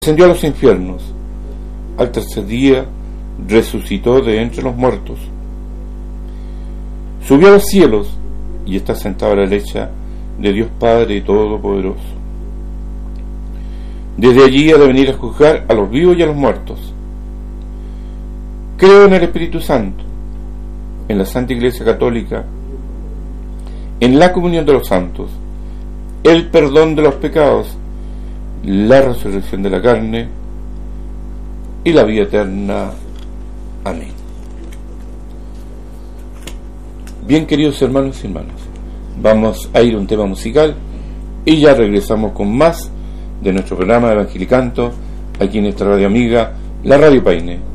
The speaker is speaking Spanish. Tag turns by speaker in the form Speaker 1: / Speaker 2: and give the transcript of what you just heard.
Speaker 1: Descendió a los infiernos, al tercer día resucitó de entre los muertos, subió a los cielos y está sentado a la derecha de Dios Padre Todopoderoso. Desde allí ha de venir a juzgar a los vivos y a los muertos. Creo en el Espíritu Santo, en la Santa Iglesia Católica, en la comunión de los santos, el perdón de los pecados, la resurrección de la carne y la vida eterna. Amén. Bien, queridos hermanos y hermanas, vamos a ir a un tema musical y ya regresamos con más de nuestro programa de Evangelicanto aquí en esta radio amiga, la Radio Paine.